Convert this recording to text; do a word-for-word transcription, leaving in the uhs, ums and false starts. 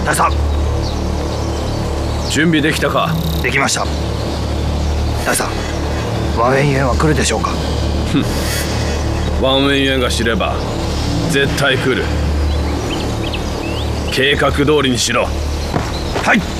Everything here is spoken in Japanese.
大さん、 準備できたか？ できました。大さん、ワン・ウェイユエンは来るでしょうか？ ワン・ウェイユエンが知れば絶対来る。計画通りにしろ。 はい。